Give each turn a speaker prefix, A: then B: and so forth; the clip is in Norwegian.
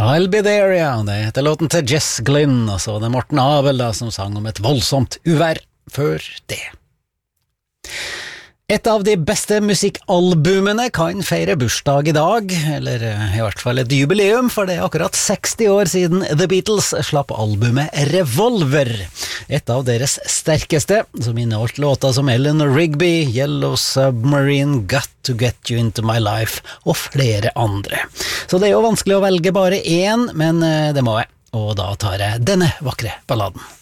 A: I'll be there, ja. Det heter låten til Jess Glynn, og så var det Morten Abel da, som sang om et voldsomt uvær før det. Et av de beste musikkalbumene kan feire bursdag i dag, eller i hvert fall et jubileum, for det er akkurat 60 år siden The Beatles slapp albumet Revolver. Et av deres sterkeste, som inneholdt låter som Eleanor Rigby, Yellow Submarine, Got to Get You Into My Life og flere andre. Så det er jo vanskelig å velge bare én, men det må jeg, og da tar jeg denne vakre balladen.